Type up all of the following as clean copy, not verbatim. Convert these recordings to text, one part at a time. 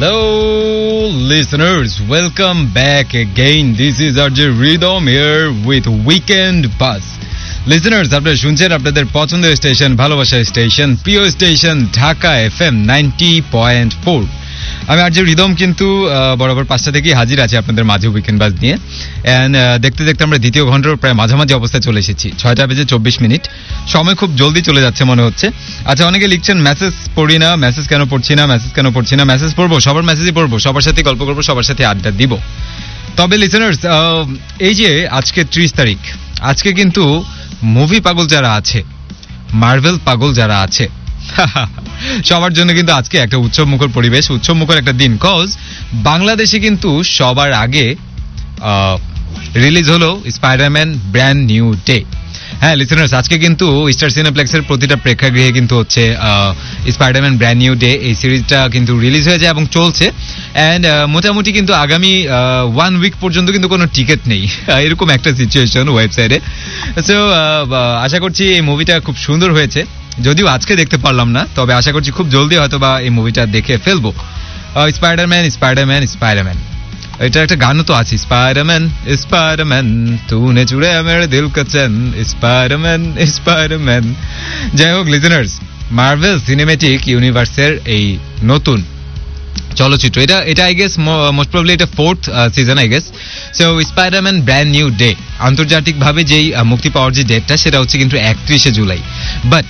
Hello, listeners. Welcome back again. This is RJ Rhythm here with Weekend Buzz. Listeners, আপনারা শুনছেন আপনাদের পছন্দের station, ভালোবাসার স্টেশন, প্রিয় স্টেশন ঢাকা FM 90.4. আমি আরজে রিদম কিন্তু বরাবর 5টা থেকে হাজির আছি আপনাদের মাঝে উইকেন্ড বাজ নিয়ে। এন্ড দেখতে দেখতে আমরা দ্বিতীয় ঘন্টার প্রায় মাঝামাঝি অবস্থায় চলে এসেছি। 6টা বেজে 24 মিনিট। সময় খুব জলদি চলে যাচ্ছে মনে হচ্ছে। আচ্ছা, অনেকে লিখছেন মেসেজ পড়ি না, মেসেজ কেন পড়ছি না। মেসেজ পড়বো, সবার মেসেজই পড়বো, সবার সাথে গল্প করবো, সবার সাথে আড্ডা দিব। তবে লিসেনার্স, এই যে আজকে 30 তারিখ, আজকে কিন্তু মুভি পাগল যারা আছে, মার্ভেল পাগল যারা আছে, সবার জন্য কিন্তু আজকে একটা উৎসবমুখর পরিবেশ, উৎসবমুখর একটা দিন। কজ বাংলাদেশে কিন্তু সবার আগে রিলিজ হলো স্পাইডারম্যান ব্র্যান্ড নিউ ডে। হ্যাঁ লিসেনার্স, আজকে কিন্তু স্টার সিনেপ্লেক্সের প্রতিটা প্রেক্ষাগৃহে কিন্তু হচ্ছে স্পাইডারম্যান ব্র্যান্ড নিউ ডে, এই সিরিজটা কিন্তু রিলিজ হয়ে যায় এবং চলছে। অ্যান্ড মোটামুটি কিন্তু আগামী 1 উইক পর্যন্ত কিন্তু কোনো টিকিট নেই, এরকম একটা সিচুয়েশন ওয়েবসাইটে। সো আশা করছি এই মুভিটা খুব সুন্দর হয়েছে, যদিও আজকে দেখতে পারলাম না, তবে আশা করছি খুব জলদি হয়তো বা এই মুভিটা দেখে ফেলবো। স্পাইডারম্যান, এটা একটা গানও তো আছে, স্পাইডারম্যান তুনে চুড়ে আমার দিল কা চैन, স্পাইডারম্যান। যাই হোক লিসেনার্স, মার্ভেল সিনেমেটিক ইউনিভার্সের এই নতুন চলচ্চিত্র, এটা আই গেস মোস্ট প্রবাবলি এটা 4th season I guess. So Spiderman brand new day, আন্তর্জাতিকভাবে যেই মুক্তি পাওয়ার যে ডেটটা সেটা হচ্ছে কিন্তু 31শে জুলাই। বাট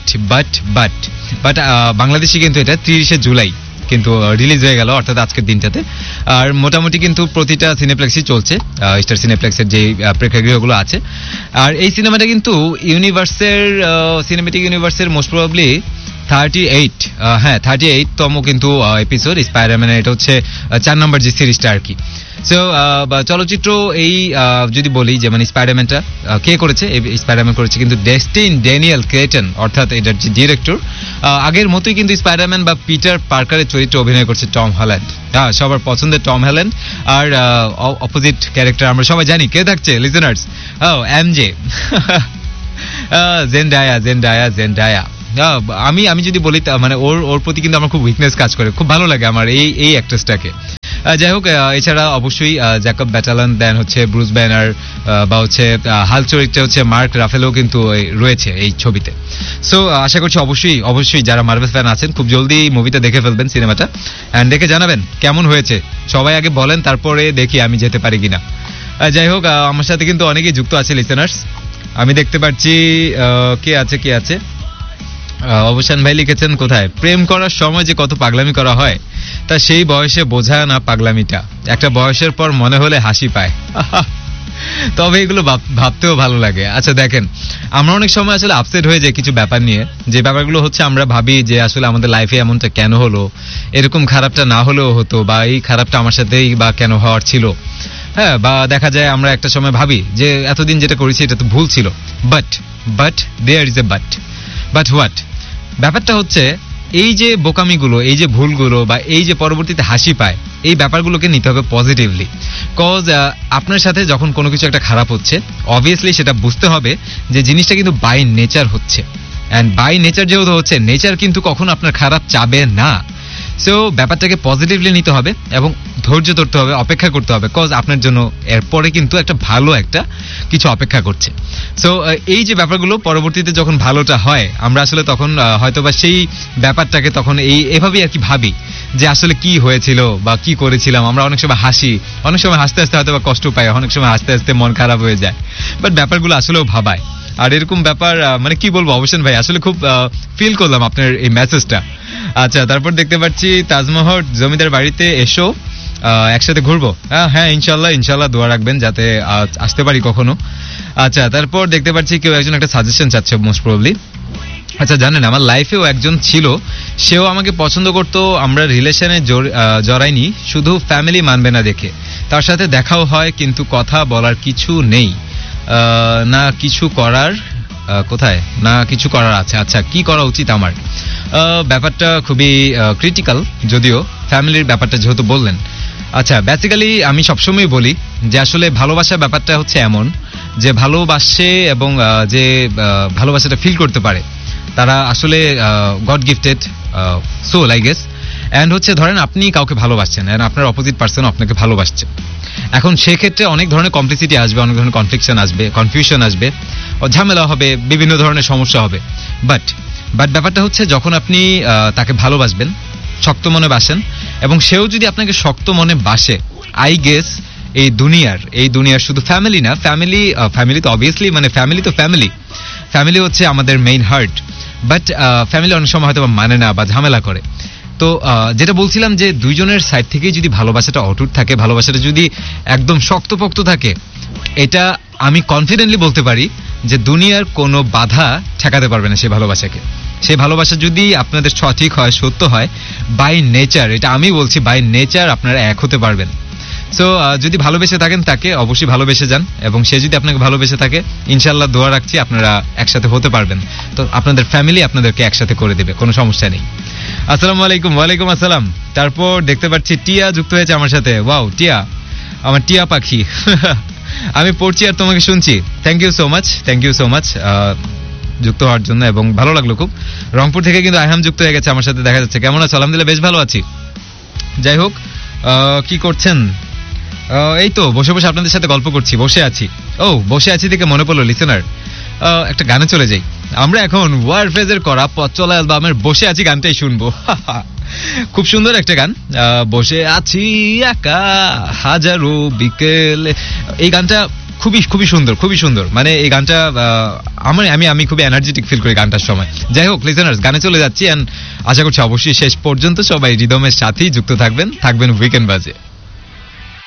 বাংলাদেশে কিন্তু এটা 30শে জুলাই কিন্তু রিলিজ হয়ে গেল, অর্থাৎ আজকের দিনটাতে। আর মোটামুটি কিন্তু প্রতিটা সিনেপ্লেক্সই চলছে, স্টার সিনেপ্লেক্সের যে প্রেক্ষাগৃহগুলো আছে। আর এই সিনেমাটা কিন্তু সিনেমেটিক ইউনিভার্সের মোস্ট প্রবাবলি 38তম কিন্তু এপিসোড স্পাইডারম্যানের। এটা হচ্ছে 4 নম্বর যে সিরিজটা আর কি। সো চলচ্চিত্র এই যদি বলি যে মানে স্পাইডারম্যানটা কে করেছে, স্পাইডারম্যান করেছে কিন্তু ডেস্টিন ড্যানিয়েল ক্রেটন, অর্থাৎ এটার যে ডিরেক্টর। আগের মতোই কিন্তু স্পাইডারম্যান বা পিটার পার্কারের চরিত্রে অভিনয় করছে টম হল্যান্ড। সবার পছন্দের টম হল্যান্ড। আর অপোজিট ক্যারেক্টার আমরা সবাই জানি কে থাকছে লিসেনার্স, এমজে, জেন্ডায়া। আমি যদি বলি মানে ওর প্রতি কিন্তু আমার খুব উইকনেস কাজ করে, খুব ভালো লাগে আমার এই অ্যাক্ট্রেসটাকে। যাই হোক, এছাড়া অবশ্যই জ্যাকব ব্যাটালন, দেন হচ্ছে ব্রুস ব্যানার, বা হচ্ছে হাল চরিত্রে হচ্ছে মার্ক রাফেলো কিন্তু রয়েছে এই ছবিতে। সো আশা করছি অবশ্যই যারা মার্ভেল ফ্যান আছেন খুব জলদি মুভিটা দেখে ফেলবেন, সিনেমাটা, অ্যান্ড দেখে জানাবেন কেমন হয়েছে। সবাই আগে বলেন, তারপরে দেখি আমি যেতে পারি কিনা। যাই হোক, আমার সাথে কিন্তু অনেকেই যুক্ত আছে লিসেনার্স। আমি দেখতে পাচ্ছি কে আছে। অবসান ভাই লিখেছেন, কোথায় প্রেম করার সময় যে কত পাগলামি করা হয় তা সেই বয়সে বোঝা না পাগলামিটা, একটা বয়সের পর মনে হলে হাসি পায়। তবে এগুলো ভাবতেও ভালো লাগে। আচ্ছা দেখেন, আমরা অনেক সময় আসলে আপসেট হয়ে যাই কিছু ব্যাপার নিয়ে, যে ব্যাপারগুলো হচ্ছে আমরা ভাবি যে আসলে আমাদের লাইফে এমনটা কেন হলো, এরকম খারাপটা না হলেও হতো, বা এই খারাপটা আমার সাথেই বা কেন হওয়ার ছিল। হ্যাঁ, বা দেখা যায় আমরা একটা সময় ভাবি যে এতদিন যেটা করেছি এটা তো ভুল ছিল। But there is a but what, ব্যাপারটা হচ্ছে এই যে বোকামিগুলো, এই যে ভুলগুলো, বা এই যে পরবর্তীতে হাসি পায়, এই ব্যাপারগুলোকে নিতে হবে পজিটিভলি। কজ আপনার সাথে যখন কোনো কিছু একটা খারাপ হচ্ছে, অবভিয়াসলি সেটা বুঝতে হবে যে জিনিসটা কিন্তু বাই নেচার হচ্ছে, অ্যান্ড বাই নেচার যেহেতু হচ্ছে, নেচার কিন্তু কখনো আপনার খারাপ চাবে না। সো ব্যাপারটাকে পজিটিভলি নিতে হবে এবং ধৈর্য ধরতে হবে, অপেক্ষা করতে হবে, কজ আপনার জন্য এরপরে কিন্তু একটা ভালো একটা কিছু অপেক্ষা করছে। সো এই যে ব্যাপারগুলো পরবর্তীতে যখন ভালোটা হয়, আমরা আসলে তখন হয়তোবা সেই ব্যাপারটাকে তখন এভাবেই আর কি ভাবি যে আসলে কি হয়েছিল বা কি করেছিলাম। আমরা অনেক সময় হাসি, অনেক সময় হাসতে হাসতে হয়তো বা কষ্ট পাই, অনেক সময় হাসতে হাসতে মন খারাপ হয়ে যায়, বাট ব্যাপারগুলো আসলেও ভাবায়। আর এরকম ব্যাপার মানে কি বলবো অবশ্যই ভাই, আসলে খুব ফিল করলাম আপনার এই মেসেজটা। আচ্ছা, তারপর দেখতে পাচ্ছি তাজমহল জমিদার বাড়িতে এসো, একসাথে ঘুরবো। হ্যাঁ ইনশাল্লাহ দোয়া রাখবেন যাতে আসতে পারি কখনো। আচ্ছা, তারপর দেখতে পাচ্ছি কেউ একজন একটা সাজেশন চাচ্ছে মোস্ট প্রবাবলি। আচ্ছা, জানেন আমার লাইফেও একজন ছিল, সেও আমাকে পছন্দ করতো, আমরা রিলেশনে জড়াইনি, শুধু ফ্যামিলি মানবে না দেখে। তার সাথে দেখাও হয় কিন্তু কথা বলার কিছু নেই, না কিছু করার আছে। আচ্ছা, কি করা উচিত আমার? ব্যাপারটা খুবই ক্রিটিক্যাল, যদিও ফ্যামিলির ব্যাপারটা যেহেতু বললেন। আচ্ছা, বেসিক্যালি আমি সবসময় বলি যে আসলে ভালোবাসার ব্যাপারটা হচ্ছে এমন যে ভালোবাসে এবং যে ভালোবাসাটা ফিল করতে পারে তারা আসলে god gifted soul I guess. And হচ্ছে ধরেন আপনি কাউকে ভালোবাসছেন অ্যান্ড আপনার অপোজিট পার্সন আপনাকে ভালোবাসছে, এখন সেক্ষেত্রে অনেক ধরনের কমপ্লিসিটি আসবে, অনেক ধরনের কনফ্লিকশন আসবে, কনফিউশন আসবে, ঝামেলা হবে, বিভিন্ন ধরনের সমস্যা হবে। বাট ব্যাপারটা হচ্ছে যখন আপনি তাকে ভালোবাসবেন, শক্ত মনে বাসেন, এবং সেও যদি আপনাকে শক্ত মনে বাসে, আই গেস এই দুনিয়ার শুধু ফ্যামিলি না, ফ্যামিলি তো অবভিয়াসলি মানে ফ্যামিলি হচ্ছে আমাদের মেইন হার্ট, বাট ফ্যামিলি অনেক সময় হয়তো মানে না বা ঝামেলা করে। তো যেটা বলছিলাম যে দুইজনের সাইড থেকেই যদি ভালোবাসাটা অটুট থাকে, ভালোবাসাটা যদি একদম শক্তপোক্ত থাকে, এটা আমি কনফিডেন্টলি বলতে পারি যে দুনিয়ার কোনো বাধা ঠেকাতে পারবে না সেই ভালোবাসাকে। সেই ভালোবাসা যদি আপনাদের সঠিক হয়, সত্য হয়, বাই নেচার, এটা আমি বলছি, বাই নেচার আপনারা এক হতে পারবেন। সো যদি ভালোবেসে থাকেন তাকে অবশ্যই ভালোবেসে যান, এবং সে যদি আপনাকে ভালোবেসে থাকে ইনশাল্লাহ দোয়া রাখছি আপনারা একসাথে হতে পারবেন। তো আপনাদের ফ্যামিলি আপনাদেরকে একসাথে করে দেবে, কোনো সমস্যা নেই। আসসালামু আলাইকুম। ওয়ালাইকুম আসসালাম। তারপর দেখতে পাচ্ছি টিয়া যুক্ত হয়েছে আমার সাথে। ওয়াও, টিয়া, আমার টিয়া পাখি। আমি পড়ছি আর তোমাকে শুনছি। থ্যাংক ইউ সো মাচ যুক্ত হওয়ার জন্য, এবং ভালো লাগলো খুব। রংপুর থেকে কিন্তু আইহাম যুক্ত হয়ে গেছে আমার সাথে, দেখা যাচ্ছে। কেমন আছো? আলহামদুলিল্লাহ বেশ ভালো আছি। যাই হোক, কি করছেন? এই তো বসে বসে আপনাদের সাথে গল্প করছি, বসে আছি দেখে মনে পড়লো লিসেনার, একটা গানে চলে যাই। আমরা এখন ওয়ারফেজের করা পথ চলা অ্যালবামের বসে আছি গানটাই শুনবো। খুব সুন্দর একটা গান, বসে আছি একা হাজারো বিকেলে। এই গানটা খুবই সুন্দর। মানে এই গানটা আমি খুবই এনার্জেটিক ফিল করি গানটার সময়। যাই হোক লিসেনার্স, গানে চলে যাচ্ছি, এন্ড আশা করছি অবশ্যই শেষ পর্যন্ত সবাই রিদমের সাথেই যুক্ত থাকবেন উইকেন্ড বাজে।